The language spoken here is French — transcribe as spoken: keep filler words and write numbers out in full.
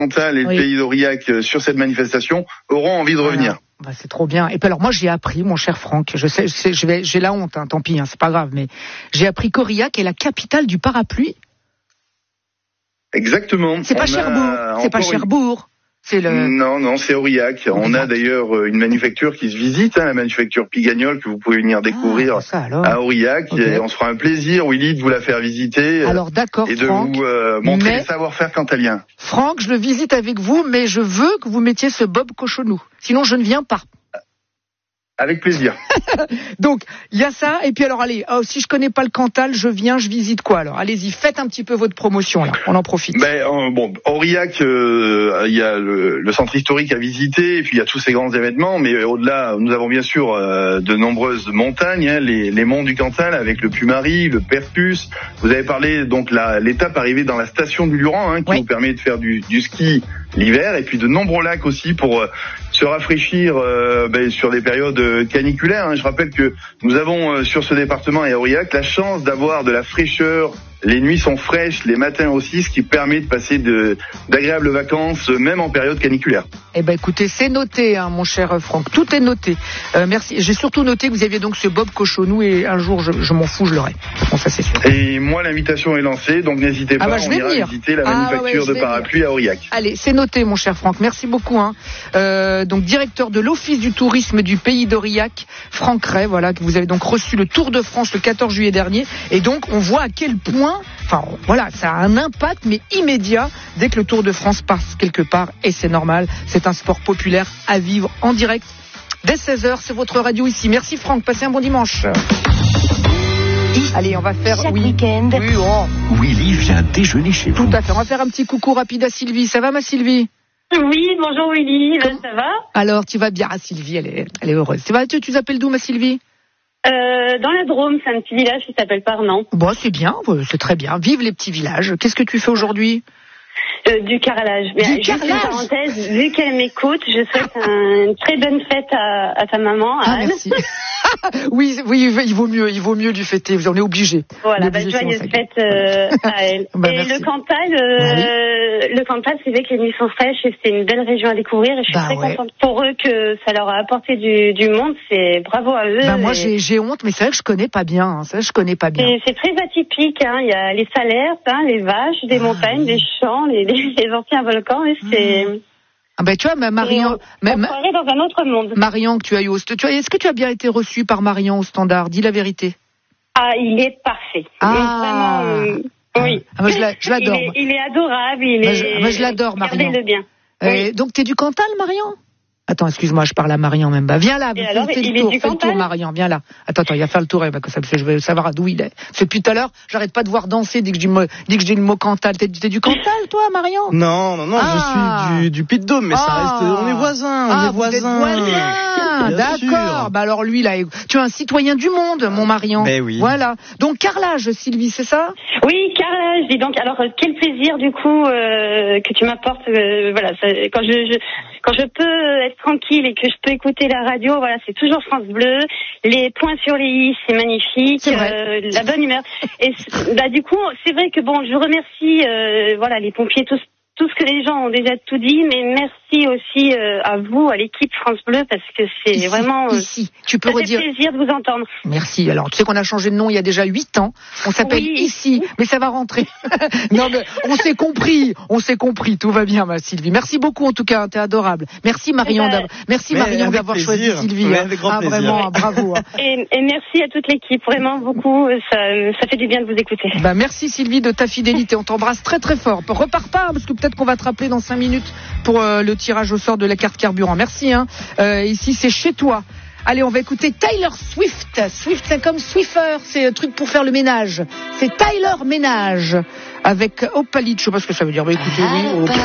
Cantal et oui. le pays d'Aurillac sur cette manifestation auront envie de voilà. revenir. Bah, c'est trop bien. Et puis alors moi j'ai appris, mon cher Franck, je sais, je sais je vais, j'ai la honte, hein, tant pis, hein, c'est pas grave, mais j'ai appris qu'Aurillac est la capitale du parapluie. Exactement. C'est pas Cherbourg, c'est pas Cherbourg. C'est le... Non, non, c'est Aurillac. Aurillac. On a d'ailleurs une manufacture qui se visite, hein, la manufacture Pigagnol, que vous pouvez venir découvrir ah, ça, à Aurillac. Okay. Et on se fera un plaisir, Willy, de vous la faire visiter. Alors d'accord, et de Franck, vous euh, montrer les savoir-faire cantaliens. Franck, je le visite avec vous, mais je veux que vous mettiez ce Bob Cochonou. Sinon, je ne viens pas. Avec plaisir. Donc, il y a ça. Et puis alors, allez, oh, si je connais pas le Cantal, je viens, je visite quoi alors? Allez-y, faites un petit peu votre promotion là. On en profite. Ben euh, bon, Aurillac, il euh, y a le, le centre historique à visiter, et puis il y a tous ces grands événements. Mais euh, au-delà, nous avons bien sûr euh, de nombreuses montagnes, hein, les, les monts du Cantal avec le Puy-Marie, le Perpus. Vous avez parlé donc la, l'étape arrivée dans la station du Luran, hein, qui oui. vous permet de faire du, du ski l'hiver, et puis de nombreux lacs aussi pour euh, se rafraîchir euh, ben, sur des périodes euh, caniculaires. Hein. Je rappelle que nous avons euh, sur ce département et à Aurillac la chance d'avoir de la fraîcheur. Les nuits sont fraîches, les matins aussi, ce qui permet de passer de, d'agréables vacances, même en période caniculaire. Eh ben, écoutez, c'est noté, hein, mon cher Franck. Tout est noté. Euh, merci. J'ai surtout noté que vous aviez donc ce Bob Cochonou, et un jour, je, je m'en fous, je l'aurai. Bon, ça, c'est sûr. Et moi, l'invitation est lancée, donc n'hésitez pas, ah bah, on ira venir. visiter la manufacture ah, ouais, de parapluies venir. à Aurillac. Allez, c'est noté, mon cher Franck. Merci beaucoup, hein. Euh, donc, directeur de l'Office du tourisme du pays d'Aurillac, Franck Ray, voilà, que vous avez donc reçu le Tour de France le quatorze juillet dernier. Et donc, on voit à quel point, enfin, voilà, ça a un impact, mais immédiat, dès que le Tour de France passe quelque part, et c'est normal, c'est un sport populaire à vivre en direct. Dès seize heures, c'est votre radio ici. Merci Franck, passez un bon dimanche. Allez, on va faire... Chaque oui. week-end. Oui, oh. Willy vient déjeuner chez vous. Tout à fait, on va faire un petit coucou rapide à Sylvie. Ça va, ma Sylvie? Oui, bonjour Willy, ben, ça va? Alors, tu vas bien? Ah, Sylvie, elle est, elle est heureuse. Tu, vas, tu, tu t'appelles d'où, ma Sylvie? Euh, dans la Drôme, c'est un petit village qui s'appelle Parnant. Bon, c'est bien, c'est très bien. Vive les petits villages. Qu'est-ce que tu fais aujourd'hui? Euh, du carrelage. Du Juste carrelage. une parenthèse, vu qu'elle m'écoute, je souhaite un, une très bonne fête à, à ta maman, à ah, Anne. Merci. oui, oui, il vaut mieux, il vaut mieux lui fêter. On est obligé. Voilà, bah, joyeuse fête euh, à elle. bah, et merci. le Cantal, euh, oui. le Cantal, c'est vrai que les nuits sont fraîches et c'est une belle région à découvrir. Et je suis bah, très ouais. contente pour eux que ça leur a apporté du, du monde. C'est bravo à eux. Bah, moi, et... j'ai, j'ai honte, mais c'est vrai que je connais pas bien. Hein. C'est vrai que je connais pas bien. C'est, c'est très atypique. Hein. Il y a les salaires, hein, les vaches, des ah, montagnes, oui. des champs, les, les, les anciens volcans. Et c'est. Mmh. Ah ben tu vois, Marion, on, on croirait dans un autre monde. Marion que tu as eu au, tu vois, est-ce que tu as bien été reçue par Marion au standard? Dis la vérité. Ah, il est parfait. Ah, il est vraiment, euh, oui. Ah, moi, je, la, je l'adore. Il est, il est adorable. Il moi, est. Je, moi, je l'adore, Marion. Regardez-le bien. Euh, oui. Donc t'es du Cantal, Marion? Attends, excuse-moi, je parle à Marion même. Bah, viens là, fais, alors, fais, il le tour, est du fais le tour, Marion, viens là. Attends, attends, il va faire le tour, bah, comme ça, je vais savoir d'où il est. Parce que depuis tout à l'heure, j'arrête pas de voir danser dès que je dis, dès que je dis le mot Cantal. T'es, t'es du Cantal, toi, Marion? Non, non, non, ah. je suis du, du Puy-de-Dôme, mais ah. ça reste, on est voisins, on ah, est voisins. voisins. D'accord. Sûr. Bah alors lui, là, tu es un citoyen du monde, mon Marion. Ben oui. Voilà. Donc carrelage, Sylvie, c'est ça? Oui, carrelage. Dis donc, alors quel plaisir du coup euh, que tu m'apportes. Euh, voilà, ça, quand je, je quand je peux être tranquille et que je peux écouter la radio, voilà, c'est toujours France Bleu. Les points sur les i, c'est magnifique. C'est vrai. Euh, la bonne humeur. Et bah du coup, c'est vrai que bon, je remercie euh, voilà les pompiers, tous tout ce que les gens ont déjà tout dit, mais merci aussi euh, à vous, à l'équipe France Bleu, parce que c'est ici, vraiment euh, ici. Tu peux ça redire. fait plaisir de vous entendre. Merci. Alors, tu sais qu'on a changé de nom il y a déjà huit ans. On s'appelle oui. Ici, mais ça va rentrer. Non, mais on s'est compris. On s'est compris. Tout va bien, ma Sylvie. Merci beaucoup, en tout cas. T'es adorable. Merci, Marion. Ben, d'avoir... Merci, Marion, d'avoir plaisir. choisi Sylvie. Ouais, hein. avec grand ah, plaisir. vraiment, bravo. Hein. Et, et merci à toute l'équipe. Vraiment beaucoup. Ça, ça fait du bien de vous écouter. Ben, merci, Sylvie, de ta fidélité. On t'embrasse très, très fort. Repars pas, parce que peut-être qu'on va te rappeler dans cinq minutes pour euh, le tirage au sort de la carte carburant. Merci. Hein. Euh, ici, c'est chez toi. Allez, on va écouter Tyler Swift. Swift, c'est comme Swiffer, c'est un truc pour faire le ménage. C'est Tyler Ménage avec Opalit. Je sais pas ce que ça veut dire. Mais écoutez, oui.